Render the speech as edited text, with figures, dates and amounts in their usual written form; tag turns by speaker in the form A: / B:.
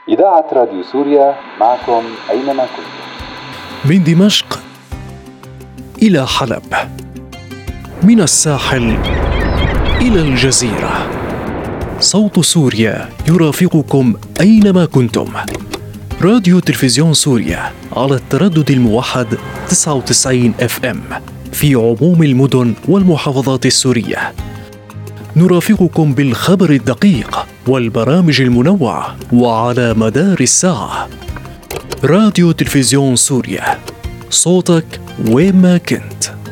A: إذاعة راديو سوريا معكم أينما كنتم.
B: من دمشق إلى حلب، من الساحل إلى الجزيرة، صوت سوريا يرافقكم أينما كنتم. راديو تلفزيون سوريا على التردد الموحد 99 FM في عموم المدن والمحافظات السورية. نرافقكم بالخبر الدقيق والبرامج المنوعة وعلى مدار الساعة. راديو تلفزيون سوريا، صوتك وين ما كنت.